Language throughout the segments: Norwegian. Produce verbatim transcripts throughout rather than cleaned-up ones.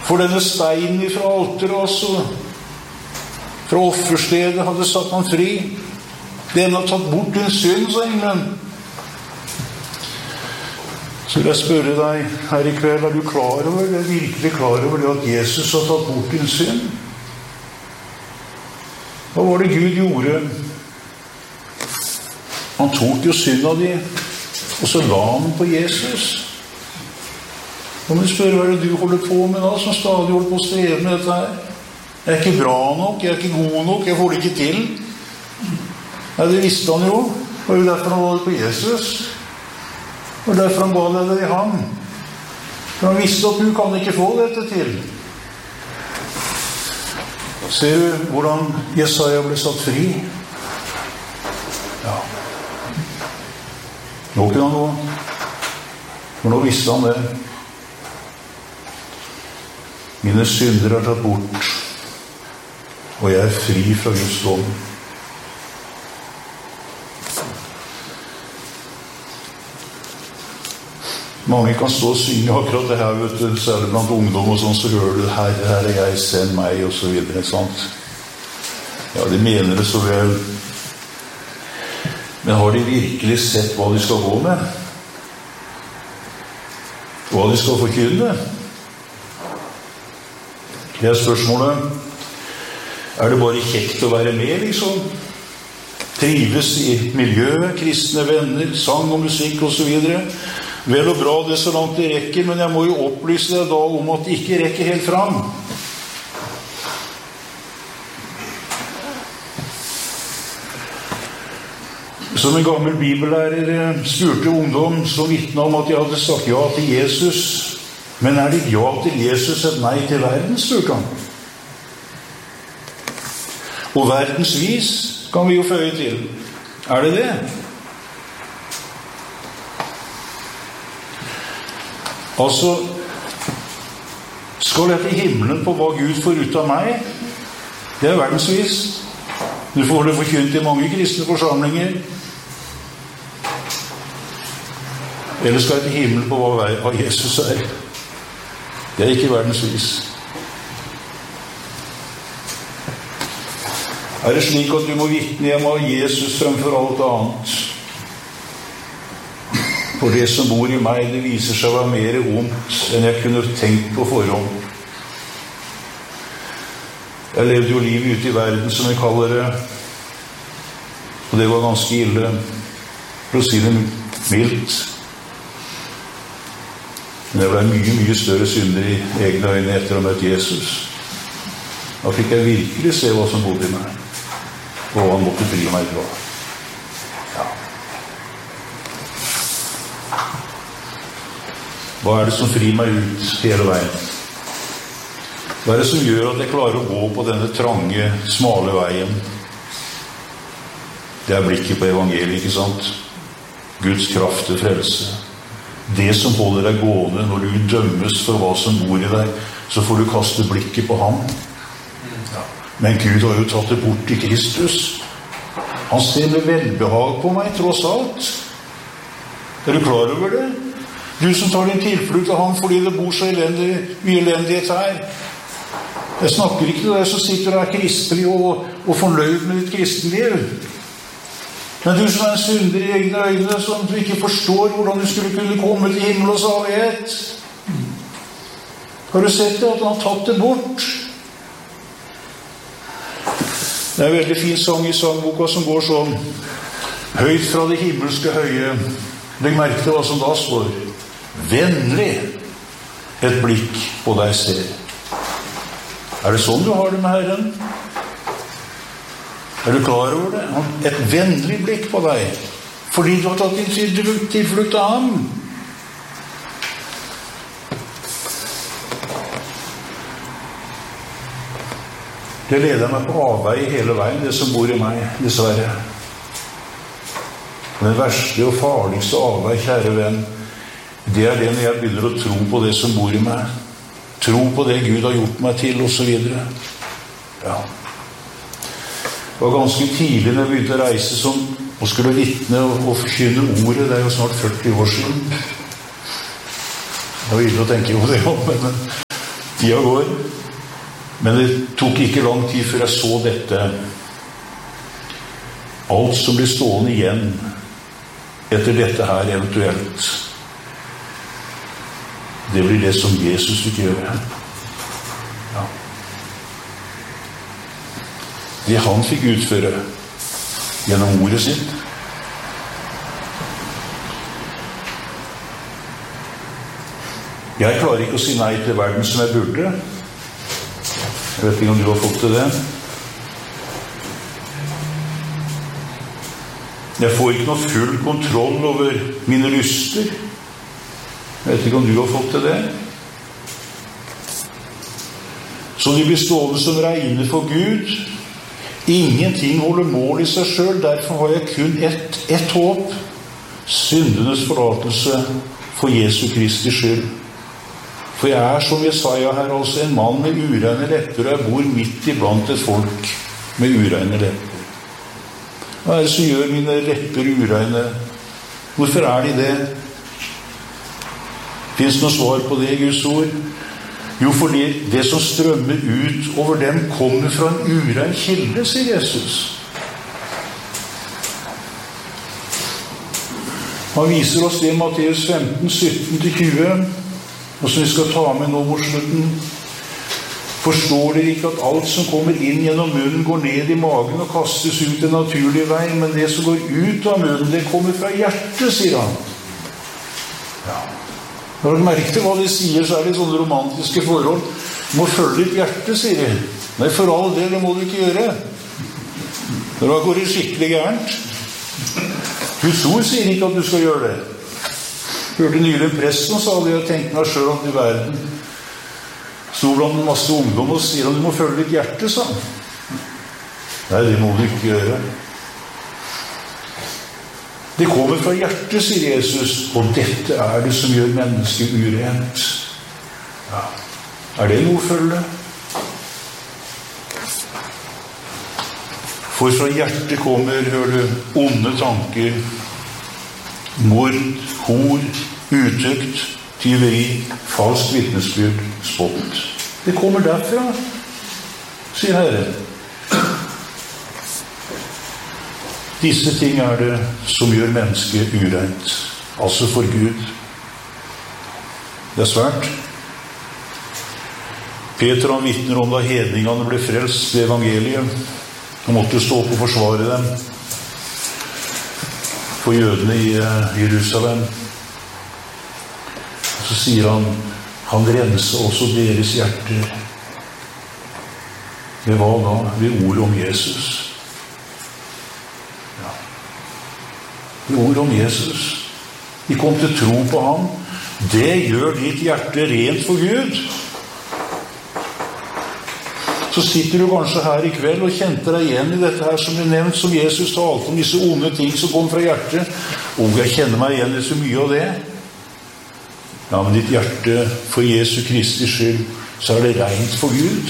For denne steinen fra alteret også, fra offerstedet, hadde satt han fri. Den har tatt bort din synd, sa engelen. Så vil jeg spørre deg her i kveld, er du klar over det, virkelig klar over det at Jesus har tatt bort din synd? Hva var det Gud gjorde? Han tok jo synda di, og så la han på Jesus. Kan du spørre hva er det du holder på med da, som stadig holder på å streve med dette her? Jeg er ikke bra nok, jeg er ikke god nok, jeg får det ikke til. Nei, det visste han jo. Det var jo derfor han var på Jesus. Det var derfor han ba deg det i ham. For han visste at du kan ikke få dette til. Ser du hvordan Jesaja ble satt fri? Ja. Nå kunne han gå. For nå visste han det. Mine synder er tatt bort, og jeg er fri fra Guds dom. Mange kan stå og synge akkurat det her, vet du, særlig blant ungdom og sånn, så hører du, Herre, Herre, jeg, send meg, og så videre, ikke sant? Ja, de mener det så vel. Men har de virkelig sett hva de skal gå med? Hva de skal forkynne? Det er spørsmålet. Er det bare kjekt å være med, liksom? Trives i miljøet, kristne venner, sang og musikk og så videre. Vel og bra det så langt det rekker, men jeg må jo opplyse deg da om at det ikke rekker helt fram. Som en gammel bibellærer spurte ungdom som vitnet om at de hadde sagt ja til Jesus. Men er det ja til Jesus et nei til verden, spurte han. Og verdensvis kan vi jo føye til. Er det det? Altså, skal jeg til himmelen på hva Gud får ut av meg? Det er verdensvis. Du får det forkynt i mange kristne forsamlinger. Eller skal jeg til himmelen på hva Jesus er? Det er ikke verdensvis. Er det slik at du må vitne hjem av Jesus fremfor alt annet? For det som bor i meg, det viser seg å være mer ondt enn jeg kunne tenkt på forhånd. Jeg levde jo livet ute i verden, som jeg kaller det. Og det var ganske ille, for å si det mildt. Men jeg ble mye, mye større synder i egne øyne etter å ha møtt Jesus. Da fikk jeg virkelig se hva som bodde i meg, og hva han måtte fri meg fra. Ja. Hva er det som frir meg ut hele veien? Hva er det som gjør at jeg klarer å gå på denne trange, smale veien? Det er blikket på evangeliet, ikke sant? Guds kraft til frelse. Det som holder deg gående når du dømmes for hva som bor i deg, så får du kaste blikket på ham. Men Gud har jo tatt det bort i Kristus. Han ser med velbehag på meg, tross alt. Er du klar over det? Du som tar din tilflukt av ham fordi det bor så elendig, mye elendighet her. Jeg snakker ikke til deg som sitter der kristelig og, og fornøyd med ditt kristenliv. Men du som er en synder i egne øyne, som du ikke forstår hvordan du skulle kunne komme til himmel og salighet. Har du sett det, at han har tatt det bort? Det er en veldig fin sang i sangboka som går sånn: høyt fra det himmelske høye. Legg merke til hva som da står: vennlig et blikk på deg ser. Er det sånn du har det med Herren? Er du klar over det? Et vennlig blikk på deg, fordi du har tatt din tilflukt av ham. Det leder meg på avvei hele veien, det som bor i meg, dessverre. Den verste og farligste avvei, kjære venn, det er det når jeg begynner å tro på det som bor i meg. Tro på det Gud har gjort meg til, og så videre. Ja. Det var ganske tidlig når jeg begynte å reise som, og skulle vitne og, og forkynne ordet. Det er jo snart førti år siden. Det var ille å tenke på det, men Tida går. Men det tok ikke lang tid før jeg så dette. Alt som blir stående igjen etter dette her eventuelt, det blir det som Jesus vil gjøre. Ja. Det han fikk utføre gjennom ordet sitt. Jeg klarer ikke å si nei til verden som jeg burde. Jeg vet ikke om du har fått til det. Jeg får ikke noe full kontroll over mine lyster. Jeg vet ikke om du har fått til det. Så de blir stående som regner for Gud. Ingenting holder mål i seg selv. Derfor har jeg kun ett, ett håp. Syndenes forlatelse for Jesu Kristi skyld. For jeg er som Jesaja her, altså en mann med ureine lepper, og jeg bor midt iblant et folk med ureine lepper. Hva er det som gjør mine lepper ureine? Hvorfor er de det? Finnes det noe svar på det i Guds ord? Jo, fordi det som strømmer ut over dem kommer fra en urein kilde, sier Jesus. Han viser oss det i Matteus femten, sytten til tjue, og som vi skal ta med nå mot slutten. Forstår dere ikke at alt som kommer inn gjennom munnen går ned i magen og kastes ut en naturlig vei, men det som går ut av munnen, det kommer fra hjertet, sier han. Ja. Når du merker hva de sier, så er det sånne romantiske forhold. Du må følge ditt hjerte, sier de. Nei, for all del, det må du ikke gjøre. Når da går det skikkelig gærent. Guds ord sier ikke at du skal gjøre det. Hørte nylig en prest som sa det, og tenkte meg selv at i verden sto blant en masse ungdom og sier at du må følge ditt hjerte, sa han. Nei, det må du ikke gjøre. Det kommer fra hjertet, sier Jesus, og dette er det som gjør mennesket urent. Ja. Er det noe å følge? For fra hjertet kommer, hører du, onde tanker, mord, hor, utukt, tyveri, falskt vitnesbyrd, spott. Det kommer derfra, sier Herren. Disse ting er det som gjør mennesket urent, altså for Gud. Det er svært. Peter han vitner om da hedningene ble frelst ved evangeliet. Han måtte stå opp og forsvare dem for jødene i Jerusalem. Så sier han, han renser også deres hjerter. Ved hva da? Ved ord om Jesus. Ja. Ved ord om Jesus. De kom til tro på ham. Det gjør ditt hjerte rent for Gud. Så sitter du kanskje her i kveld og kjenter deg igjen i dette her som er nevnt, som Jesus talte om, disse onde ting som kom fra hjertet. Og jeg kjenner meg igjen i så mye av det. Ja, men ditt hjerte, for Jesu Kristi skyld, så er det rent for Gud.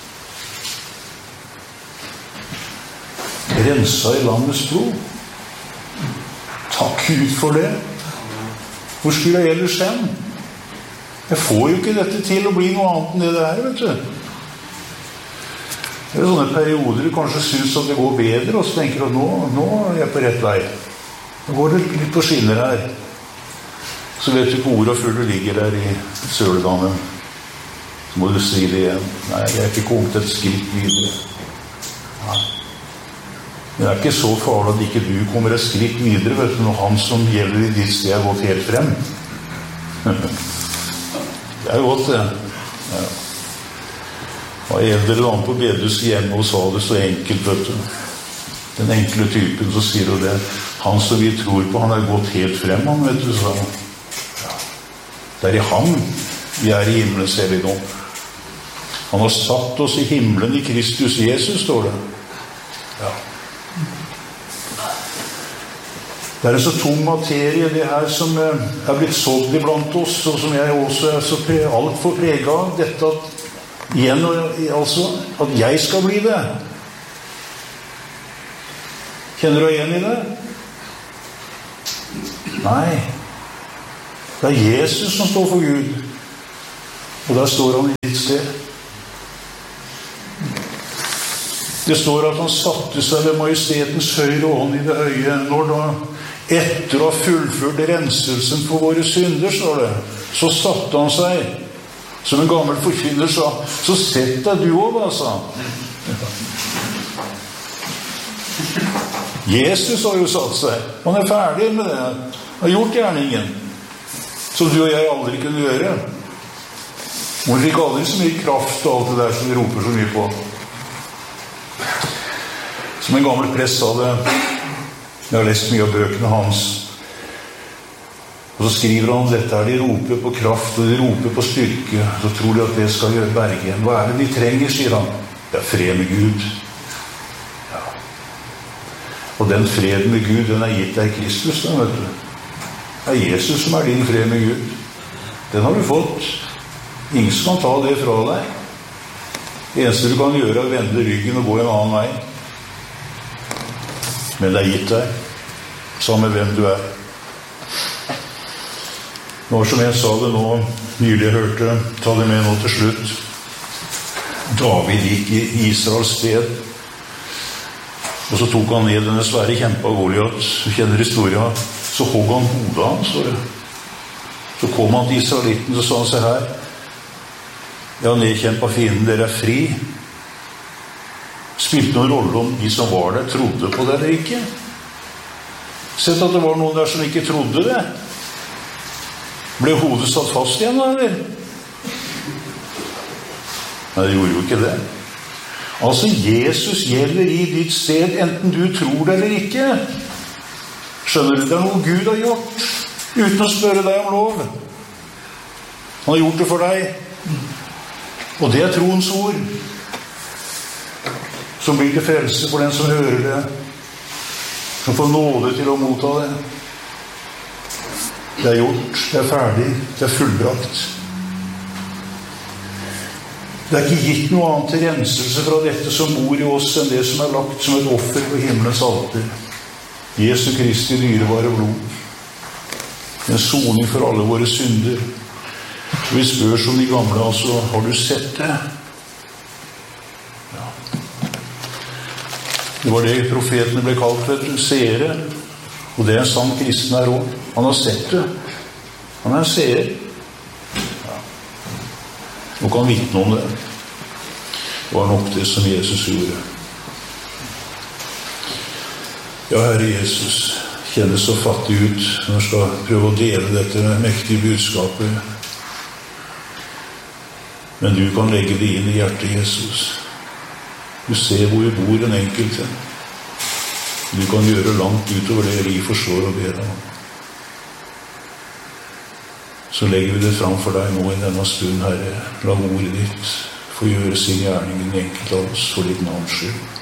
Rensa i landets blod. Takk Gud for det. Hvor skulle jeg ellers hen? Jeg får jo ikke dette til å bli noe annet enn det det er, vet du. Det er sånne perioder du kanskje synes at det går bedre, og så tenker du at nå, nå er jeg på rett vei. Nå går det litt på skinner her. Så vet du ikke hvor og full du ligger der i søledammen. Så må du si det igjen. Nei, jeg er ikke kommet et skritt videre. Nei. Men det er ikke så farlig at ikke du kommer et skritt videre, vet du, når han som gjelder i ditt sted har gått helt frem. Det er godt, det. Ja. Og eldre dame på bedehuset hjemme og sa det så enkelt, vet du. Den enkle typen, så sier hun det. Han som vi tror på, han er gått helt frem, han, vet du, sa han. Ja. Det er i ham vi er i himmelens helligdom. Han har satt oss i himmelen i Kristus Jesus, står det. Ja. Det er en så tung materie, det her som er blitt sådd iblant oss, og som jeg også er så pre- alt for preget av, dette at igjen, altså, at jeg skal bli det. Kjenner du igjen i det? Nei. Det er Jesus som står for Gud. Og der står han i ditt sted. Det står at han satte seg ved majestetens høyre hånd i det høye. Når da, etter å ha fullført renselsen for våre synder, står det, så satte han seg, som en gammel forkynner sa, så sett deg du også, sa han. Jesus har jo satt seg. Han er ferdig med det. Han har gjort gjerningen, som du og jeg aldri kunne gjøre. Hun fikk aldri så mye kraft og alt det der som vi roper så mye på. Som en gammel prest sa det, jeg har lest mye av bøkene hans, og så skriver han dette her, de roper på kraft og de roper på styrke, så tror de at det skal gjøre berge. Hva er det de trenger, sier han? Det er fred med Gud. Ja. Og den freden med Gud, den er gitt deg i Kristus, den, vet du. Det er Jesus som er din fred med Gud. Den har du fått. Ingen som kan ta det fra deg. Det eneste du kan gjøre er å vende ryggen og gå en annen vei. Men det er gitt deg, sammen med hvem du er. Nå som jeg sa det nå, nylig jeg hørte, ta det med nå til slutt. David gikk i Israels sted, og så tok han ned denne svære kjempa Goliat. Du kjenner historien. Så hogg han hodet hans, står det. Så kom han til israelitten, så sa han seg her, ja, nedkjempa fienden, dere er fri. Spilte noen rolle om de som var der, trodde på det eller ikke. Sett at det var noen der som ikke trodde det. Ble hodet satt fast igjen, eller? Nei, det gjorde jo ikke det. Altså, Jesus gjelder i ditt sted, enten du tror det eller ikke. Skjønner du? Det er noe Gud har gjort, uten å spørre deg om lov. Han har gjort det for deg. Og det er troens ord, som blir til frelse for den som hører det, som får nåde til å motta det. Det er gjort, det er ferdig, det er fullbrakt. Det er ikke gitt noe annet til renselse fra dette som bor i oss enn det som er lagt som et offer på himmelens alter. Jesu Kristi dyrebare blod. En soning for alle våre synder. Vi spør som de gamle, altså, har du sett det? Ja. Det var det profetene ble kalt for, seere. Og det er en sann kristen her også. Han har sett det. Han er en seer. Ja. Og kan vitne om det. Det var nok det som Jesus gjorde. Ja, Herre Jesus, kjennes så fattig ut når jeg skal prøve å dele dette mektige budskapet. Men du kan legge det inn i hjertet, Jesus. Du ser hvor vi bor, en enkelte. Du kan gjøre langt utover det vi forstår og ber om. Så legger vi det fram for deg nå i denne stund, Herre. La ordet ditt få gjøre sin gjerning i den enkelte av oss for ditt navns skyld.